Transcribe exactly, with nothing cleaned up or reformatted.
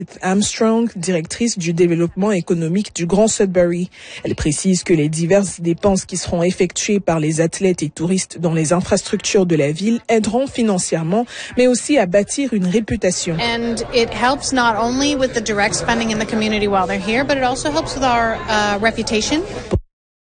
Armstrong, directrice du développement économique du Grand Sudbury. Elle précise que les diverses dépenses qui seront effectuées par les athlètes et touristes dans les infrastructures de la ville aideront financièrement, mais aussi à bâtir une réputation. And it helps not only with the direct spending in the community while they're here, but it also helps with our uh, reputation.